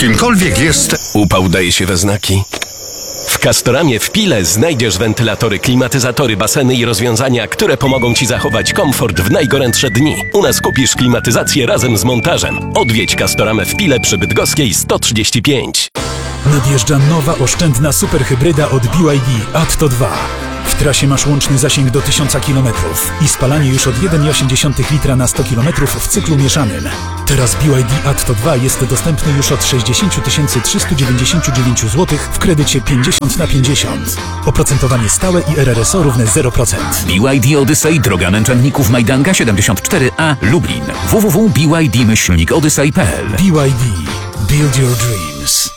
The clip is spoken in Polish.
Kimkolwiek jest... Upał daje się we znaki. W Castoramie w Pile znajdziesz wentylatory, klimatyzatory, baseny i rozwiązania, które pomogą Ci zachować komfort w najgorętsze dni. U nas kupisz klimatyzację razem z montażem. Odwiedź Castoramę w Pile przy Bydgoskiej 135. Nadjeżdża nowa oszczędna superhybryda od BYD Atto 2. W trasie masz łączny zasięg do 1000 km i spalanie już od 1,8 litra na 100 km w cyklu mieszanym. Teraz BYD Atto 2 jest dostępny już od 60 399 zł w kredycie 50/50. Oprocentowanie stałe i RRSO równe 0%. BYD Odyssey, droga Męczenników Majdanka 74A, Lublin. www.byd-odyssey.pl. BYD. Build your dreams.